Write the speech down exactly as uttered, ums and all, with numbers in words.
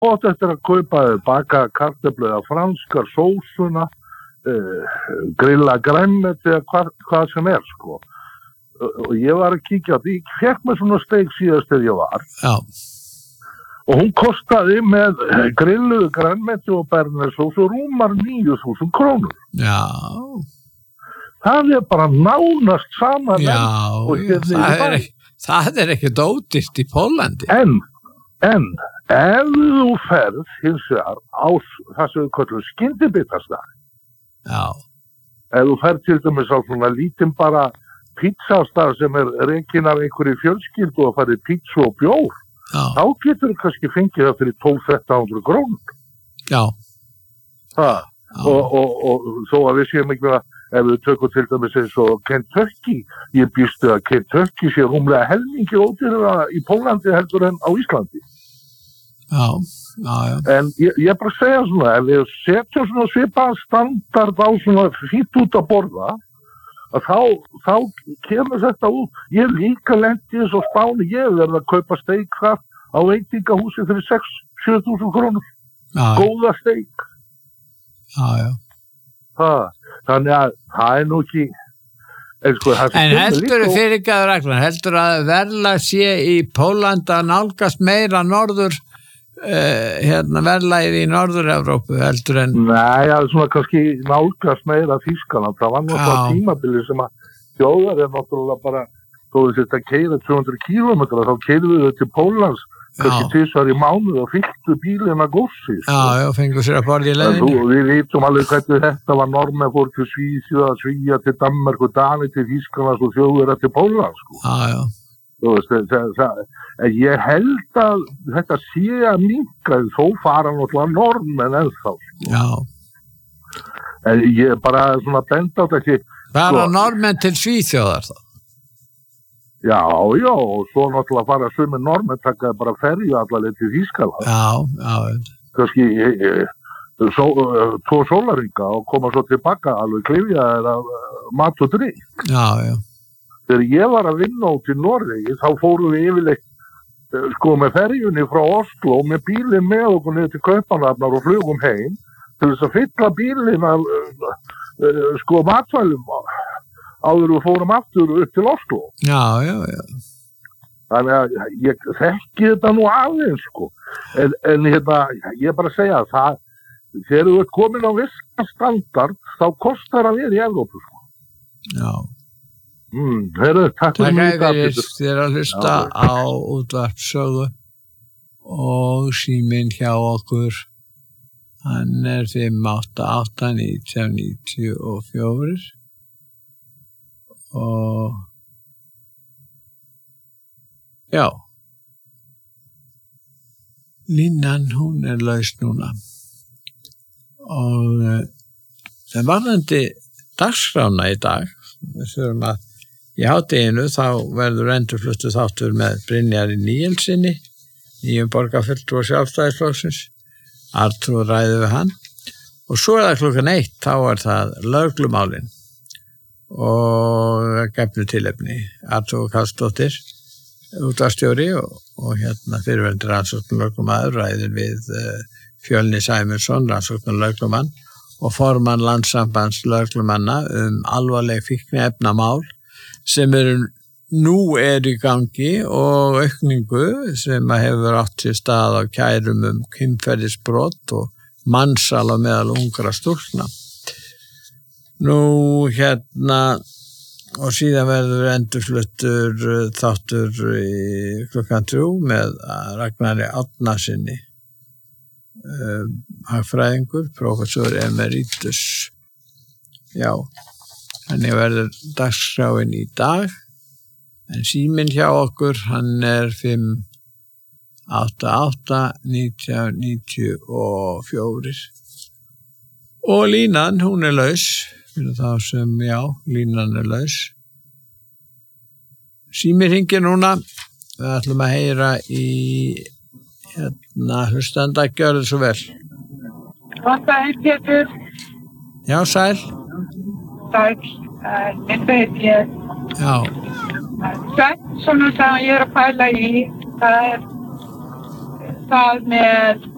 og þetta er að kaupa baka kartöflu eða franskar sósuna, uh, grilla grænmeti eða hvað, hvað sem er, sko. Og ég var að kíkja á því, ég fekk mér svona steik síðast þegar ég var. Já. Og hún kostaði með grilluðu grænmeti og bernesósu rúmar níu þúsund krónur. Já. Það er bara nánast saman. Já, já það, er ekki, það er ekki dótist í Pólandi. En, en, ef þú ferð hins vegar á það sem við köllum skyndibitastað. Já. Ef þú ferð til dæmis á svona lítinn bara pizzastað sem er rekinn af einhverju fjölskyldu og farið pizza og bjór. Já. Þá getur þú kannski fengið það fyrir tólf til þrettán hundruð krónur. Já. Það. Og, og, og þó að við séum ekki að ef við tökum til dæmis eins og Kentucky, ég býstu að Kentucky sé rúmlega helmingi ódýrara í Pólandi heldur en á Íslandi. Já, já, já. En ég, ég bara segja svona, ef við setjum svona svipaðan standard á svona fínt út að borða, að þá, þá kemur þetta út. Ég líka lendi þess á Spáni, ég verði að kaupa steik þar á veitingahúsi fyrir sex til sjö þúsund krónur. Já. Góða steik. Já, já. Það, þannig að það er nú ekki... En, sko, en heldur þú fyrirgæður Ragnar, heldur að verðlag sé í Pólandi að nálgast meira norður, uh, hérna verðlagið í Norður-Evrópu heldur en... Nei, það er svona kannski nálgast meira Þýskaland. Það var náttúrulega tímabili sem að þjóðar er náttúrulega bara, þó þess að keyra tvö hundruð kílómetra, þá keyrðu þau til Póllands kannski tvisvar í mánuð og fylltu bílinn að gósi. Já, já, fengur sér að borða í leiðinni. Við vitum alveg hvernig þetta var normenn fór til Svíþjóða, Svíja til Danmörk og Dani til Þýskalands og Þjóðverja til Póllands. Sko. Já, já. Þú veist, það, það, ég held að þetta sé að minnka, þó fara náttúrulega normenn ennþá. Sko. Já. En ég bara svona benda á þetta ekki. Fara sko, normenn til Svíþjóðar þá? Já, já, og svo náttúrulega fara sumir normenn taka bara ferju allaveg til Þýskaland. Já, já. Kannski svo, tvo sólarringa og koma svo tilbaka alveg klifja eða mat og drykk. Já, já. Þegar ég var að vinna út í Noregi, þá fórum við yfirleitt sko með ferjunni frá Oslo með bílinn með okkur niður til Kaupmannahafnar og flugum heim til þess að fylla bílinn af sko matvælum áður við fórum aftur upp til Oslo. Já, já, já. Þannig að ég þekki þetta nú aðeins, sko. En, en hérna, ég bara segja að það, þegar þú ert komin á vissan standard, þá kostar að vera í Evrópu, sko. Já. Mm, heru, takk fyrir mig. Takk fyrir þér að hlusta já, á útvarpssögu og síminn hjá okkur. Hann er fimm átta átta nítján níutíu og fjögur. Og já línan hún er laus núna og það varðandi dagskrána í dag við þurfum að í hádeginu þá verður endurfluttur þáttur með Brynjari Níelsinni nýjum borgarfulltrúa Sjálfstæðisflokksins Arnþrúður ræður við hann og svo er það klukkan eitt þá er það lögreglumálin og gefnu tilefni Arnþrúður Karlsdóttir útvarpsstjóri og, og hérna fyrirverandi rannsóknarlögreglumaður ræðir við uh, Fjölni Sæmundsson rannsóknarlögreglumann og formann Landssambands lögreglumanna um alvarleg fíkniefnamál sem eru nú er í gangi og aukningu sem hefur átt sér stað á kærum um kynferðisbrot og mansal á meðal ungra stúlkna. Nú hérna og síðan verður endurfluttur þáttur í klukkan þrjú með Ragnari Árnasyni uh, hagfræðingur, prófessor emeritus. Já, þannig verður dagskráin í dag en síminn hjá okkur hann er fimm átta átta nítján níutíu og fjögur og línan hún er laus fyrir þá sem, já, línan er laus. Símir hringir núna. Við ætlum að heyra í hérna hlustanda, gjörðu svo vel. Þetta er Pétur. Já, sæl. Sæl. Þetta er ég. Já. Sæl, svona sem ég er að pæla í, það er það með